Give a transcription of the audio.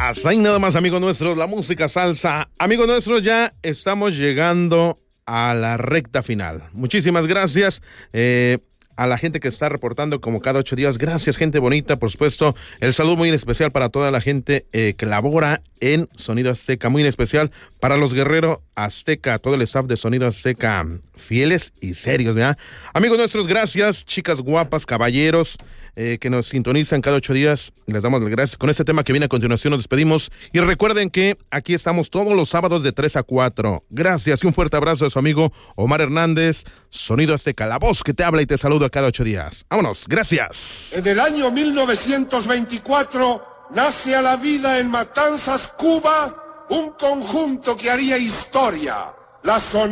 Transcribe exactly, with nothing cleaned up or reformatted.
Hasta ahí nada más, amigos nuestros, la música salsa. Amigos nuestros, ya estamos llegando a la recta final. Muchísimas gracias. Eh, a la gente que está reportando como cada ocho días. Gracias, gente bonita. Por supuesto, el saludo muy especial para toda la gente eh, que labora en Sonido Azteca. Muy en especial para los Guerrero Azteca, todo el staff de Sonido Azteca, fieles y serios, ¿verdad? Amigos nuestros, gracias. Chicas guapas, caballeros, eh, que nos sintonizan cada ocho días. Les damos las gracias. Con este tema que viene a continuación nos despedimos. Y recuerden que aquí estamos todos los sábados de tres a cuatro. Gracias y un fuerte abrazo de su amigo Omar Hernández. Sonido Azteca, la voz que te habla y te saluda cada ocho días. Vámonos, gracias. En el año mil novecientos veinticuatro nace a la vida en Matanzas, Cuba, un conjunto que haría historia, la Sonora